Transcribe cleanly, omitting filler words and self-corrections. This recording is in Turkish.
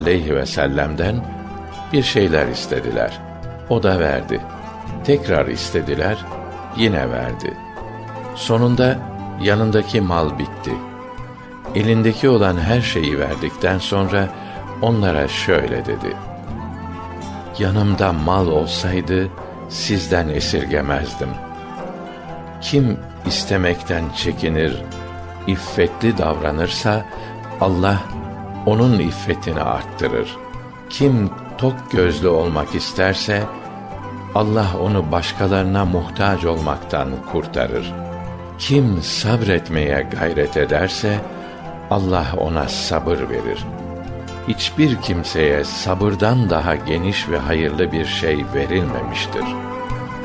aleyhi ve sellem'den bir şeyler istediler. O da verdi. Tekrar istediler, yine verdi. Sonunda yanındaki mal bitti. Elindeki olan her şeyi verdikten sonra onlara şöyle dedi: yanımda mal olsaydı sizden esirgemezdim. Kim istemekten çekinir, iffetli davranırsa Allah onun iffetini arttırır. Kim tok gözlü olmak isterse Allah onu başkalarına muhtaç olmaktan kurtarır. Kim sabretmeye gayret ederse Allah ona sabır verir. Hiçbir kimseye sabırdan daha geniş ve hayırlı bir şey verilmemiştir.